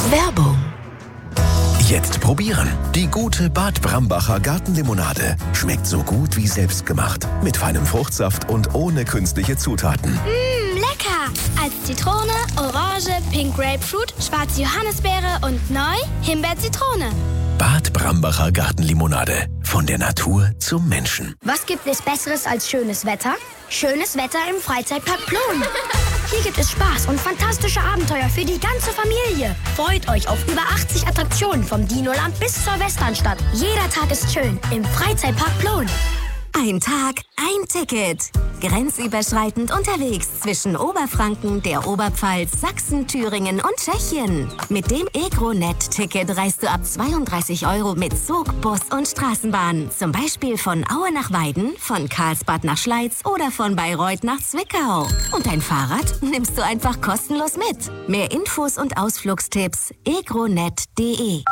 Werbung. Jetzt probieren. Die gute Bad Brambacher Gartenlimonade. Schmeckt so gut wie selbstgemacht. Mit feinem Fruchtsaft und ohne künstliche Zutaten. Lecker! Als Zitrone, Orange, Pink Grapefruit, schwarze Johannisbeere und neu Himbeer-Zitrone. Bad Brambacher Gartenlimonade. Von der Natur zum Menschen. Was gibt es Besseres als schönes Wetter? Schönes Wetter im Freizeitpark Plon. Hier gibt es Spaß und fantastische Abenteuer für die ganze Familie. Freut euch auf über 80 Attraktionen vom Dinoland bis zur Westernstadt. Jeder Tag ist schön im Freizeitpark Plon. Ein Tag, ein Ticket. Grenzüberschreitend unterwegs zwischen Oberfranken, der Oberpfalz, Sachsen, Thüringen und Tschechien. Mit dem EgroNet-Ticket reist du ab 32 € mit Zug, Bus und Straßenbahn. Zum Beispiel von Aue nach Weiden, von Karlsbad nach Schleiz oder von Bayreuth nach Zwickau. Und dein Fahrrad nimmst du einfach kostenlos mit. Mehr Infos und Ausflugstipps egronet.de.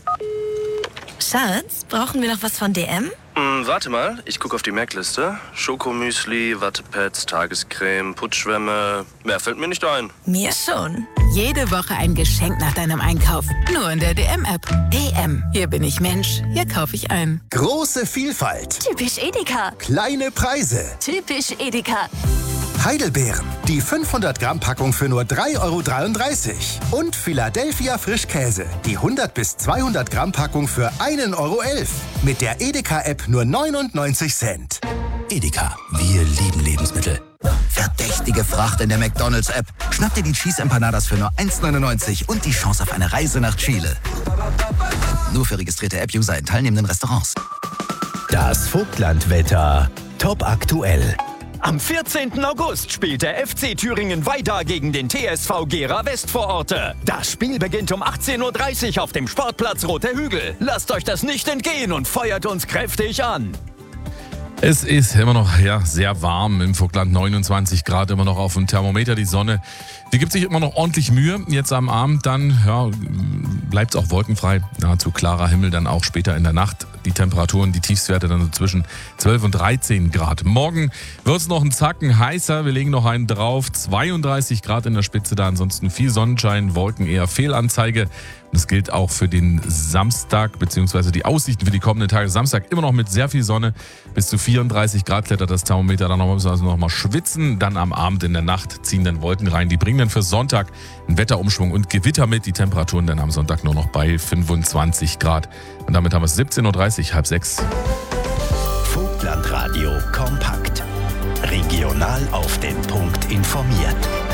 Schatz, brauchen wir noch was von DM? Warte mal, ich gucke auf die Merkliste. Schokomüsli, Wattepads, Tagescreme, Putzschwämme. Mehr fällt mir nicht ein. Mir schon. Jede Woche ein Geschenk nach deinem Einkauf. Nur in der DM-App. DM. Hier bin ich Mensch. Hier kaufe ich ein. Große Vielfalt. Typisch Edeka. Kleine Preise. Typisch Edeka. Heidelbeeren. Die 500 Gramm Packung für nur 3,33 € Und Philadelphia Frischkäse. Die 100 bis 200 Gramm Packung für 1,11 € Mit der Edeka-App nur 99 Cent. Edeka, wir lieben Lebensmittel. Verdächtige Fracht in der McDonald's-App. Schnapp dir die Cheese Empanadas für nur 1,99 € und die Chance auf eine Reise nach Chile. Nur für registrierte App-User in teilnehmenden Restaurants. Das Vogtlandwetter. Top aktuell. Am 14. August spielt der FC Thüringen Weida gegen den TSV Gera Westvororte. Das Spiel beginnt um 18:30 Uhr auf dem Sportplatz Roter Hügel. Lasst euch das nicht entgehen und feuert uns kräftig an. Es ist immer noch sehr warm im Vogtland, 29 Grad immer noch auf dem Thermometer. Die Sonne, die gibt sich immer noch ordentlich Mühe. Jetzt am Abend dann bleibt es auch wolkenfrei, nahezu klarer Himmel, dann auch später in der Nacht. Die Temperaturen, die Tiefstwerte dann so zwischen 12 und 13 Grad. Morgen wird es noch einen Zacken heißer, wir legen noch einen drauf. 32 Grad in der Spitze da, ansonsten viel Sonnenschein, Wolken eher Fehlanzeige. Das gilt auch für den Samstag, beziehungsweise die Aussichten für die kommenden Tage. Samstag immer noch mit sehr viel Sonne. Bis zu 34 Grad klettert das Thermometer. Dann müssen wir also noch mal schwitzen. Dann am Abend in der Nacht ziehen dann Wolken rein. Die bringen dann für Sonntag einen Wetterumschwung und Gewitter mit. Die Temperaturen dann am Sonntag nur noch bei 25 Grad. Und damit haben wir es 17:30 Uhr, 5:30. Vogtlandradio kompakt. Regional auf den Punkt informiert.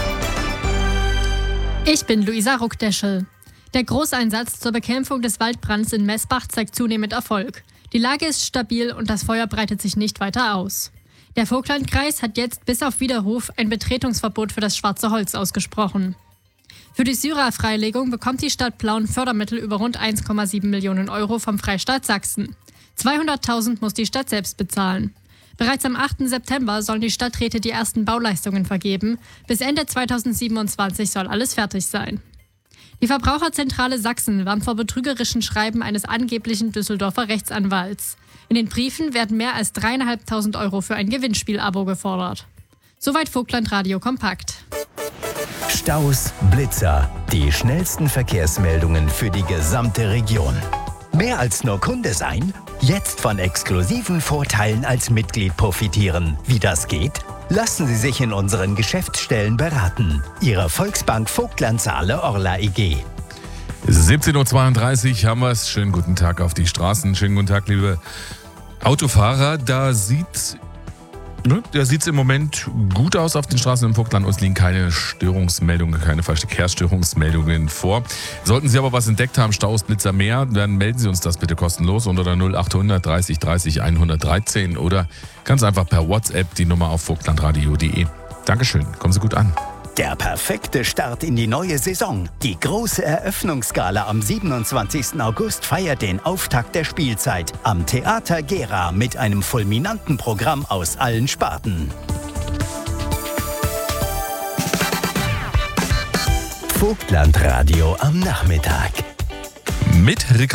Ich bin Luisa Ruckdeschel. Der Großeinsatz zur Bekämpfung des Waldbrands in Messbach zeigt zunehmend Erfolg. Die Lage ist stabil und das Feuer breitet sich nicht weiter aus. Der Vogtlandkreis hat jetzt bis auf Widerruf ein Betretungsverbot für das schwarze Holz ausgesprochen. Für die Syrer-Freilegung bekommt die Stadt Plauen Fördermittel über rund 1,7 Millionen € vom Freistaat Sachsen. 200.000 muss die Stadt selbst bezahlen. Bereits am 8. September sollen die Stadträte die ersten Bauleistungen vergeben. Bis Ende 2027 soll alles fertig sein. Die Verbraucherzentrale Sachsen warnt vor betrügerischen Schreiben eines angeblichen Düsseldorfer Rechtsanwalts. In den Briefen werden mehr als 3.500 € für ein Gewinnspiel-Abo gefordert. Soweit Vogtlandradio kompakt. Staus, Blitzer, die schnellsten Verkehrsmeldungen für die gesamte Region. Mehr als nur Kunde sein? Jetzt von exklusiven Vorteilen als Mitglied profitieren. Wie das geht? Lassen Sie sich in unseren Geschäftsstellen beraten. Ihre Volksbank Vogtlandsaale Orla EG. 17:32 Uhr haben wir es. Schönen guten Tag auf die Straßen. Schönen guten Tag, liebe Autofahrer. Da sieht's im Moment gut aus auf den Straßen im Vogtland. Uns liegen keine Störungsmeldungen, keine Verkehrsstörungsmeldungen vor. Sollten Sie aber was entdeckt haben, Staus, Blitzer, mehr, dann melden Sie uns das bitte kostenlos unter der 0800 30 30 113 oder ganz einfach per WhatsApp die Nummer auf vogtlandradio.de. Dankeschön, kommen Sie gut an. Der perfekte Start in die neue Saison. Die große Eröffnungsgala am 27. August feiert den Auftakt der Spielzeit am Theater Gera mit einem fulminanten Programm aus allen Sparten. Vogtlandradio am Nachmittag. Mit